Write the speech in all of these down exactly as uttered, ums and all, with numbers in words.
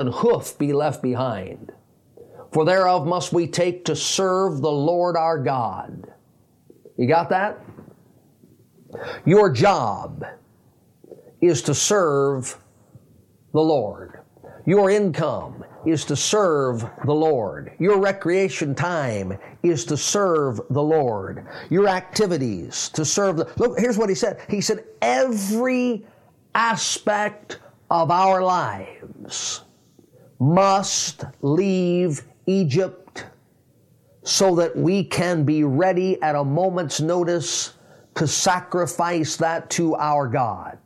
an hoof be left behind. For thereof must we take to serve the Lord our God. You got that? Your job is to serve the Lord. Your income is to serve the Lord. Your recreation time is to serve the Lord. Your activities to serve the... Look, here's what he said. He said, every aspect of our lives must leave Egypt so that we can be ready at a moment's notice to sacrifice that to our God.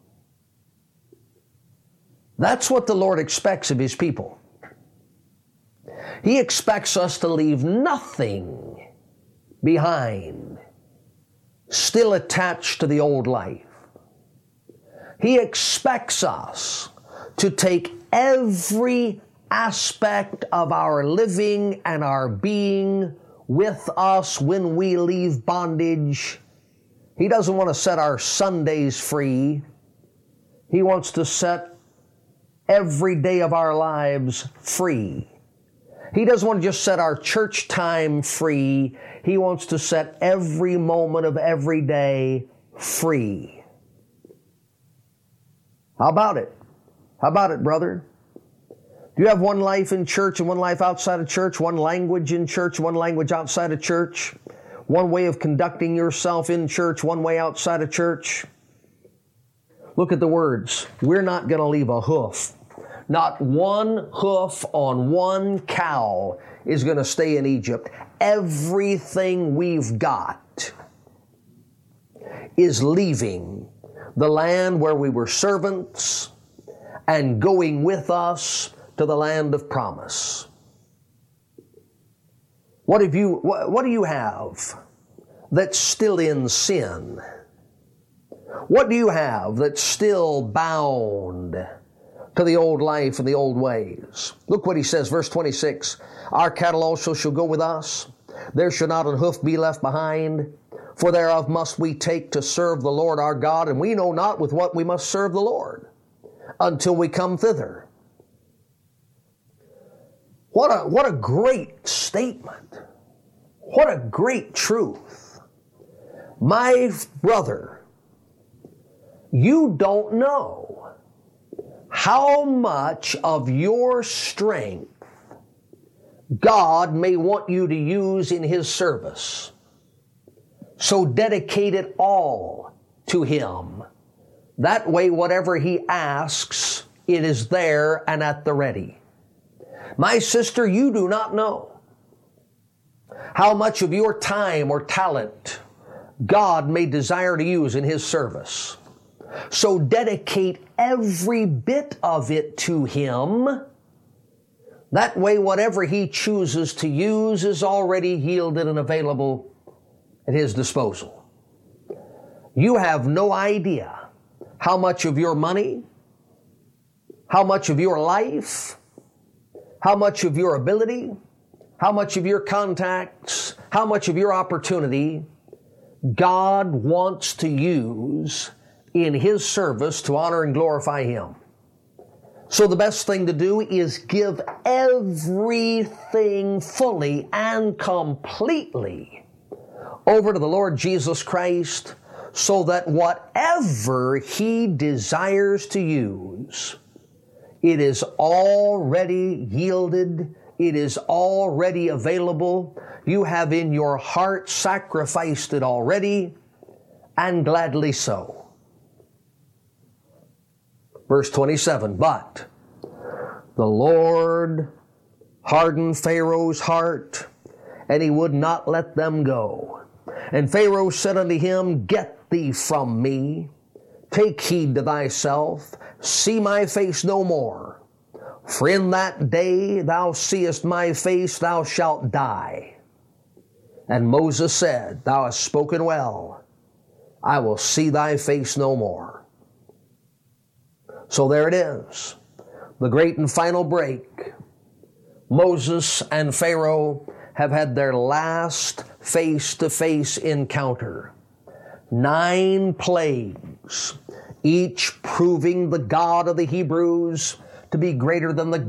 That's what the Lord expects of His people. He expects us to leave nothing behind, still attached to the old life. He expects us to take every aspect of our living and our being with us when we leave bondage. He doesn't want to set our Sundays free. He wants to set every day of our lives free. He doesn't want to just set our church time free. He wants to set every moment of every day free. How about it? How about it, brother? Do you have one life in church and one life outside of church, one language in church, one language outside of church, one way of conducting yourself in church, one way outside of church? Look at the words. We're not going to leave a hoof. Not one hoof on one cow is going to stay in Egypt. Everything we've got is leaving the land where we were servants and going with us to the land of promise. What have you, what, what do you have that's still in sin? What do you have that's still bound to the old life and the old ways? Look what he says, verse twenty-six. Our cattle also shall go with us. There shall not an hoof be left behind. For thereof must we take to serve the Lord our God, and we know not with what we must serve the Lord until we come thither. What a, what a great statement. What a great truth. My brother, you don't know how much of your strength God may want you to use in His service. So dedicate it all to Him. That way, whatever He asks, it is there and at the ready. My sister, you do not know how much of your time or talent God may desire to use in His service. So dedicate every bit of it to Him. That way, whatever He chooses to use is already yielded and available at His disposal. You have no idea how much of your money, how much of your life, how much of your ability, how much of your contacts, how much of your opportunity God wants to use in His service to honor and glorify Him. So the best thing to do is give everything fully and completely over to the Lord Jesus Christ, so that whatever He desires to use, it is already yielded, it is already available. You have in your heart sacrificed it already, and gladly so. Verse twenty-seven, but the Lord hardened Pharaoh's heart, and he would not let them go. And Pharaoh said unto him, Get thee from me, take heed to thyself, see my face no more. For in that day thou seest my face, thou shalt die. And Moses said, Thou hast spoken well, I will see thy face no more. So there it is, the great and final break. Moses and Pharaoh have had their last face-to-face encounter. Nine plagues, each proving the God of the Hebrews to be greater than the